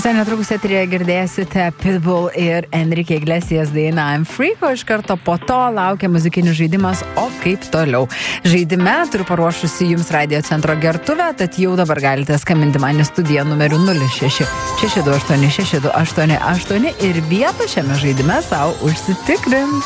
Visai netrukus eterėje girdėsite Pitbull ir Enrique Iglesias dainą I'm Freak, o iš karto po to laukia muzikinis žaidimas, o kaip toliau. Žaidime turiu paruošusi jums Radio centro gertuvę, tad jau dabar galite skambinti man į studiją numeriu 06 628 6288 ir vietą šiame žaidime savo užsitikrint.